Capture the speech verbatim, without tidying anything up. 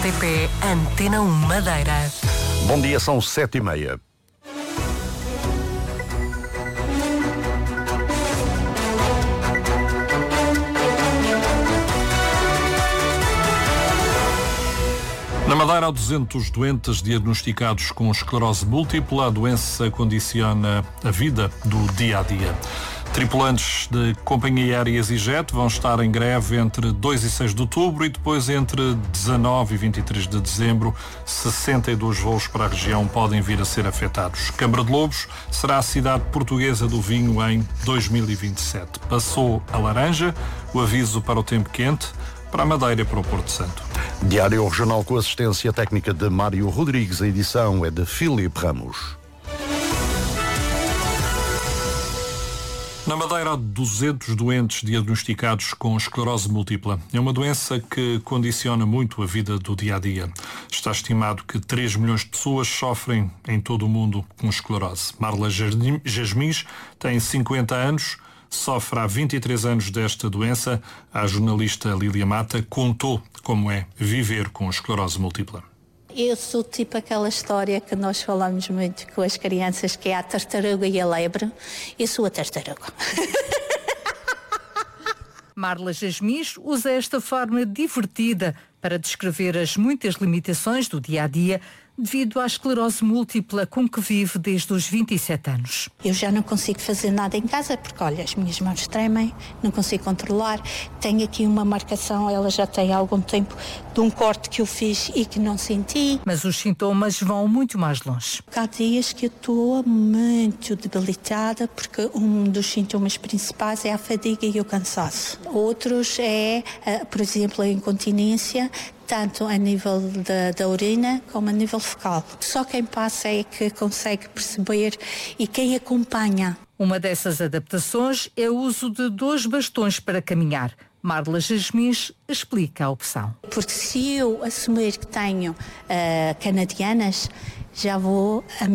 R T P Antena um Madeira. Bom dia, são sete e meia. Na Madeira, há duzentos doentes diagnosticados com esclerose múltipla. A doença condiciona a vida do dia a dia. Tripulantes de companhia aérea EasyJet vão estar em greve entre dois e seis de outubro e depois entre dezanove e vinte e três de dezembro. sessenta e dois voos para a região podem vir a ser afetados. Câmara de Lobos será a cidade portuguesa do vinho em dois mil e vinte e sete. Passou a laranja, o aviso para o tempo quente, para a Madeira e para o Porto Santo. Diário Regional com assistência técnica de Mário Rodrigues. A edição é de Filipe Ramos. Na Madeira há duzentos doentes diagnosticados com esclerose múltipla. É uma doença que condiciona muito a vida do dia-a-dia. Está estimado que três milhões de pessoas sofrem em todo o mundo com esclerose. Marla Jasmins tem cinquenta anos, sofre há vinte e três anos desta doença. A jornalista Lília Mata contou como é viver com esclerose múltipla. Eu sou tipo aquela história que nós falamos muito com as crianças, que é a tartaruga e a lebre. Eu sou a tartaruga. Marla Jasmins usa esta forma divertida para descrever as muitas limitações do dia-a-dia devido à esclerose múltipla com que vive desde os vinte e sete anos. Eu já não consigo fazer nada em casa porque, olha, as minhas mãos tremem, não consigo controlar. Tenho aqui uma marcação, ela já tem algum tempo, de um corte que eu fiz e que não senti. Mas os sintomas vão muito mais longe. Há dias que eu estou muito debilitada porque um dos sintomas principais é a fadiga e o cansaço. Outros é, por exemplo, a incontinência, tanto a nível da, da urina como a nível fecal. Só quem passa é que consegue perceber e quem acompanha. Uma dessas adaptações é o uso de dois bastões para caminhar. Marla Jasmins explica a opção. Porque se eu assumir que tenho uh, canadianas, já vou a